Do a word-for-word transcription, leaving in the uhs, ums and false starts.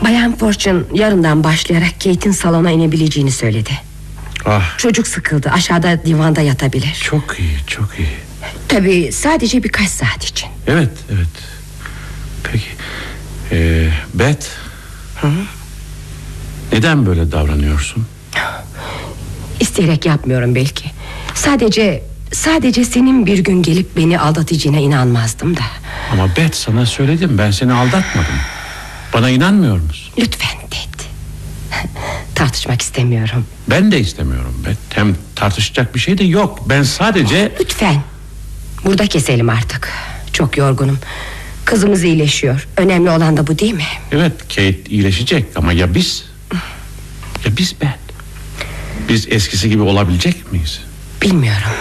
Bayan Fortune yarından başlayarak Kate'in salona inebileceğini söyledi. Ah. Çocuk sıkıldı, aşağıda divanda yatabilir. Çok iyi, çok iyi. Tabii sadece birkaç saat için. Evet, evet. Peki ee, Beth, Hı? neden böyle davranıyorsun? İsteyerek yapmıyorum belki. Sadece Sadece senin bir gün gelip beni aldatacağına inanmazdım da. Ama Beth, sana söyledim, ben seni aldatmadım. Bana inanmıyor musun? Lütfen Ted. Tartışmak istemiyorum. Ben de istemiyorum Beth. Hem tartışacak bir şey de yok. Ben sadece... Lütfen. Burada keselim artık. Çok yorgunum. Kızımız iyileşiyor. Önemli olan da bu değil mi? Evet, Kate iyileşecek ama ya biz? Ya biz Beth? Biz eskisi gibi olabilecek miyiz? Bilmiyorum.